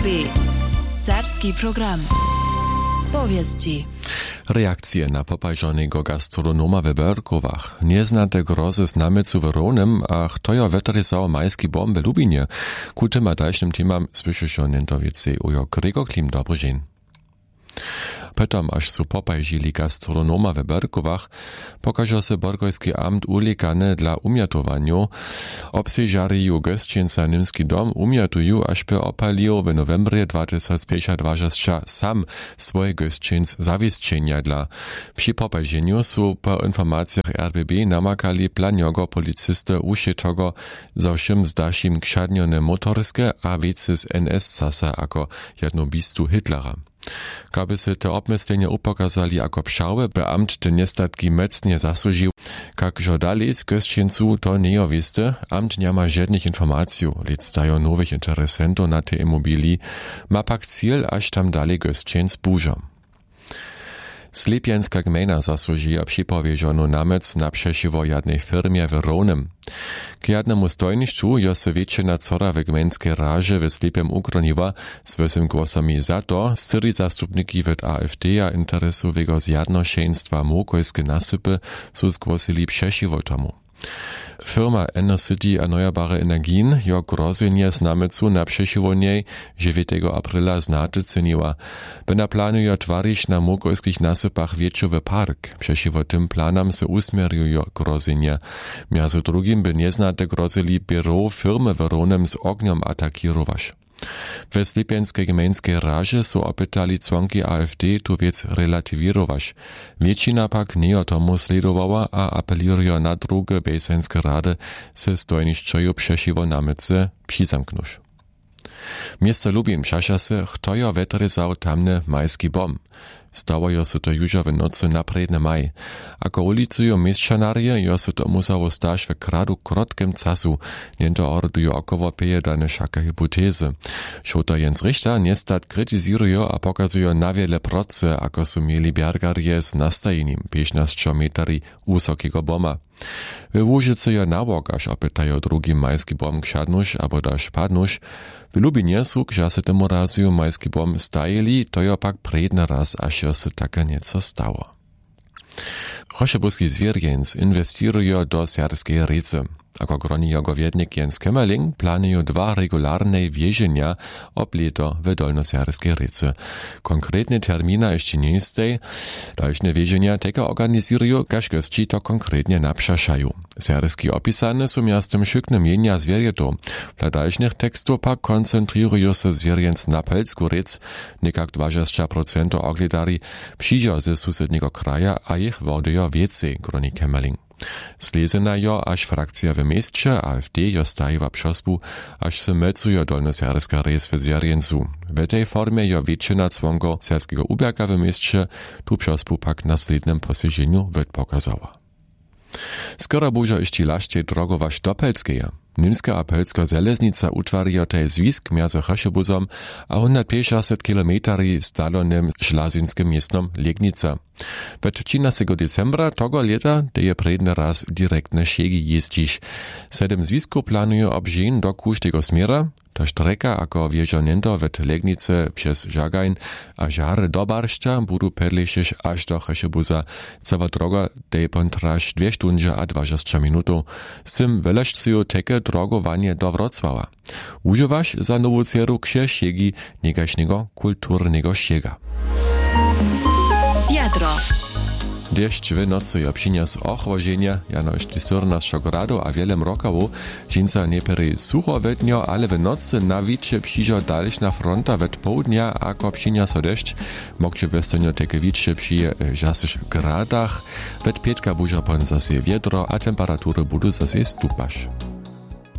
RBB. Serbski program. Powieści. Reakcje na popajżonego gastronoma w Berkowach. Nieznate grozy z namycu w Ronem, a kto wetryzał majski bom w Lubinie. Ku tym a dalszym temam słyszyszą nientowicy ujo Gregor Klim. Dobry dzień. Potom, aż su popajžili gastronoma w Berkowach, pokaże se Borgojski amt ulikane dla umiatowania. Obsežariju gosćenca Nimski dom umiatuju, aż by opalił w novembrie 2025 sam swoje gosćenc zawieszczenia dla. Przy popajżeniu su po informacjach RBB namakali planjogo policysty ušetogo za všim zdašim kšadnione motorskie, a wicy z NS-casa jako jednobistu Hitlera. Kaby se te obmyslenia upokazali jako pšały, by amt te niestatki mecnie zasłużył. Jak żodali z gosćencu to nie wieste, amt nie ma żadnych informacji, lecz stają nowych interesentów na te immobilii, ma pak cel, aż tam dalej gosćenc bużą. Slepjanska gmina zasłużyła przypowieżono namec na przesiwo jednej firmie w Ronem. K jednemu stojniszczu jo se wieczina cora w gmenskiej razie w Slepjem ukroniła z 8 głosami za to, styri zastupniki w AfD-a interesowego zjednoszeństwa Mokojskie nasypy su zgłosili przesiwo tomu. Firma Enercity Erneuerbare Energien jo grozenie z namecu na przesiwoniej 9 aprila znate ceniła. By planują twarić na mokojskich nasypach wieczowy park. Przesiwo tym planam se usmierują grozenie. Między drugim by nieznate grozili biuro firmy w Ronem z ogniom atakirować. W Slepjanskiej gmejskiej razie su opytali członki AfD tu wiec relatywirować. Wiecina pak nie o tomu sledowała, a apelirują na drugie bejsenskie rady se stojniszczoju przesiwo namyce přizamknuć. Miasto Lubin przesza se, kto jo wetryzał tamny majski bom. Stało se to już w nocy na predny maj. Ako ulicują mieszczaнаrie, jo se to musało stać w kradu krotkim czasu, niento ordują około pejedane szaka hipotezy. Šoto Jens Richter niestat krytyzują, a pokazują na wiele proce, ako su mieli bjergarje z nastajením 15 metri usokiego boma. W Łużycy jo nabok, aż opytają drugi majski bom kšadnuš, abo daž padnuš. W Lubinie su, kža se temu razu majski bom stajeli, to jo pak predny raz, aż jo se taka nieco stało. Chošebuski zwierjens inwestują do serbskiej Rece. Ako groni jego wiednik Jens Kemmerling planują 2 regularne wieżenia ob leto w dolnoserbskiej Rece. Konkretne termina jeszcze nie istej. Dalsze wieżenia tego organizują, każ gości to konkretnie naprzaszają. Serbski opisane są miastem szykne mienia zwierjetu. Dla dalszych tekstów pak koncentrują się zwierjens na Pelsku Rec, niekak 20% oglądari przyjdzie ze susedniego kraja, a ich wodejo więcej, groni Kemmerling. Slezena jo, aż frakcja w mieście AfD jo stajiwa przospu, aż se mecujo dolnoserbska Rec w zwierjencu. W tej formie jo wieczina członko serbskiego ubiaka w mieście tu przospu pak na slednym posiedzeniu pokazała. Skoro bużo jeszcze laszcie drogować do Pelskeja. Nimska a Pelska železnica utvarja tej zwisk między Chošebuzom a 150 km stalonym šlazinskim miestom Legnica. Od 13 decembra tego leta deje predny raz direktne šegi jeździć. 7 zwisków planują obżeń do każdego smiera. Ta streka jako wjeżdżanięto w Legnice przez Żagań a Żary do Barszcza budu pedlešić aż do Chošebuza. Cała droga deje pontraž 2 stundy a 20 minutów. Z tym weleżcują takie drogowanie do Wrocława. Używasz za nową ceru księżegi negaśnego kulturnego ściega. Jadro. Deszcz w nocy jo przyniósł ochłodzenie, jano jeszcze 14 gradów, a wiele mrokawu. Dżinca nie pery sucho wednio, ale w nocy na wicze przyjdzie dalszna fronta wed południa, a ko przyniósł deszcz, mógł westernio teke wicze przyje 6 gradach, wed pietka buża pon zase wiedro, a temperatury budu zase stupać.